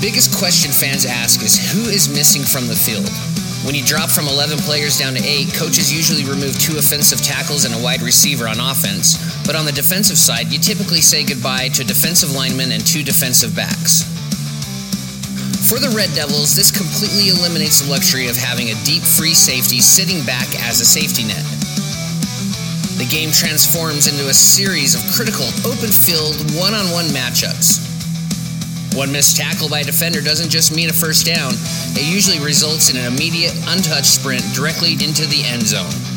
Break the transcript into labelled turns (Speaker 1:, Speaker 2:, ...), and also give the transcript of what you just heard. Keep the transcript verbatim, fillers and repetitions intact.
Speaker 1: Biggest question fans ask is who is missing from the field? When you drop from eleven players down to eight, coaches usually remove two offensive tackles and a wide receiver on offense. But on the defensive side, you typically say goodbye to defensive linemen and two defensive backs. For the Red Devils, this completely eliminates the luxury of having a deep free safety sitting back as a safety net. The game transforms into a series of critical, open-field, one-on-one matchups. One missed tackle by a defender doesn't just mean a first down. It usually results in an immediate, untouched sprint directly into the end zone.